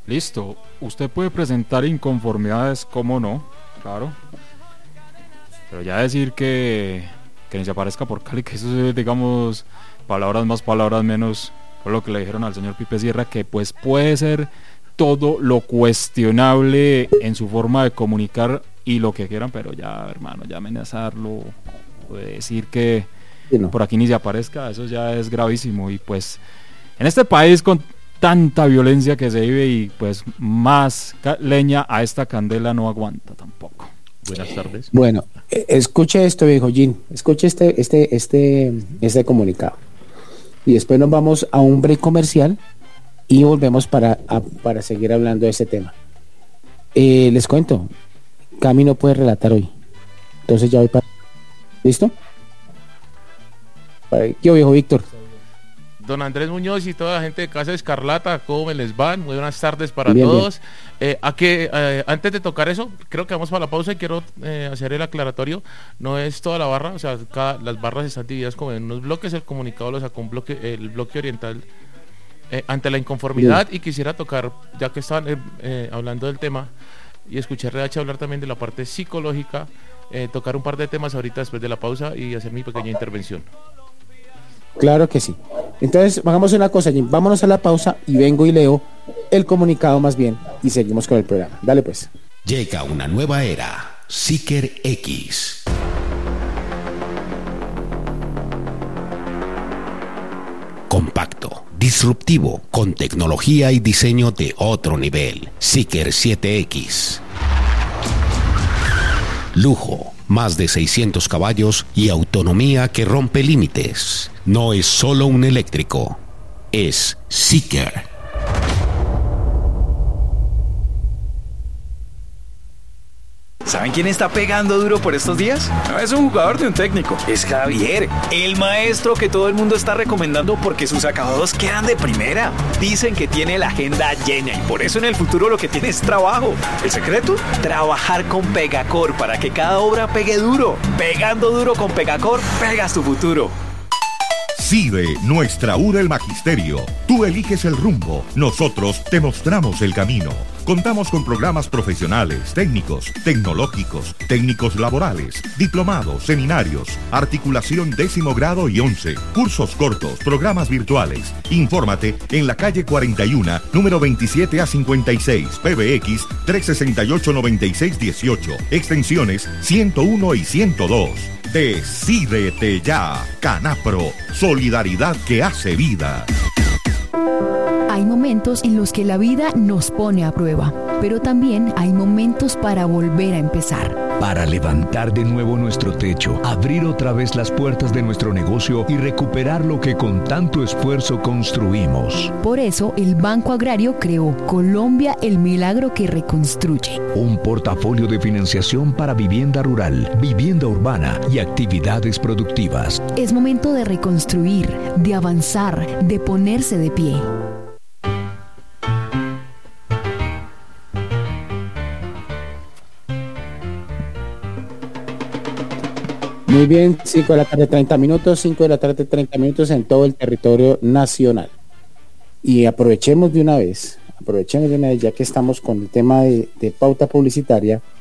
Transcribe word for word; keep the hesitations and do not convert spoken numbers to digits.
listo, usted puede presentar inconformidades, cómo no, claro, pero ya decir que, que ni se aparezca por Cali, que eso es, digamos, palabras más, palabras menos, fue lo que le dijeron al señor Pipe Sierra, que pues puede ser todo lo cuestionable en su forma de comunicar y lo que quieran, pero ya, hermano, ya amenazarlo, o decir que Sí, no. por aquí ni se aparezca, eso ya es gravísimo. Y pues en este país con tanta violencia que se vive, y pues más ca- leña a esta candela no aguanta tampoco. Buenas tardes. Bueno, eh, escuche esto, viejo Jin, escuche este, este, este, este comunicado. Y después nos vamos a un break comercial y volvemos para, a- para seguir hablando de este tema. Eh, les cuento, Cami no puede relatar hoy. Entonces ya voy para... ¿Listo? Para- Yo, viejo Víctor. Don Andrés Muñoz y toda la gente de Casa Escarlata, ¿cómo me les van? Muy buenas tardes para Bien, todos. Eh, a que eh, antes de tocar eso, creo que vamos para la pausa y quiero eh, hacer el aclaratorio. No es toda la barra, o sea, cada, las barras están divididas como en unos bloques. El comunicado lo sacó un bloque, el bloque oriental eh, ante la inconformidad. Y quisiera tocar, ya que estaban eh, eh, hablando del tema y escuché a R H hablar también de la parte psicológica, eh, tocar un par de temas ahorita después de la pausa y hacer mi pequeña intervención. Claro que sí. Entonces, hagamos una cosa, Jim. Vámonos a la pausa y vengo y leo el comunicado más bien y seguimos con el programa. Dale pues. Llega una nueva era, Seeker X. Compacto, disruptivo, con tecnología y diseño de otro nivel. Seeker siete X. Lujo, más de seiscientos caballos y autonomía que rompe límites. No es solo un eléctrico, es Seeker. ¿Saben quién está pegando duro por estos días? No es un jugador de un técnico, es Javier, el maestro que todo el mundo está recomendando porque sus acabados quedan de primera. Dicen que tiene la agenda llena y por eso en el futuro lo que tiene es trabajo. ¿El secreto? Trabajar con Pegacor para que cada obra pegue duro. Pegando duro con Pegacor, pegas tu futuro. CIDE, nuestra U del Magisterio. Tú eliges el rumbo, nosotros te mostramos el camino. Contamos con programas profesionales, técnicos, tecnológicos, técnicos laborales, diplomados, seminarios, articulación décimo grado y once, cursos cortos, programas virtuales. Infórmate en la calle cuarenta y uno, número veintisiete a cincuenta y seis, P B X trescientos sesenta y ocho, noventa y seis dieciocho, extensiones ciento uno y ciento dos. Decídete ya, Canapro, solidaridad que hace vida. Hay momentos en los que la vida nos pone a prueba, pero también hay momentos para volver a empezar. Para levantar de nuevo nuestro techo, abrir otra vez las puertas de nuestro negocio y recuperar lo que con tanto esfuerzo construimos. Por eso, el Banco Agrario creó Colombia, el milagro que reconstruye. Un portafolio de financiación para vivienda rural, vivienda urbana y actividades productivas. Es momento de reconstruir, de avanzar, de ponerse de pie. Muy bien, cinco de la tarde, treinta minutos, cinco de la tarde, treinta minutos en todo el territorio nacional. Y aprovechemos de una vez, aprovechemos de una vez, ya que estamos con el tema de, de pauta publicitaria,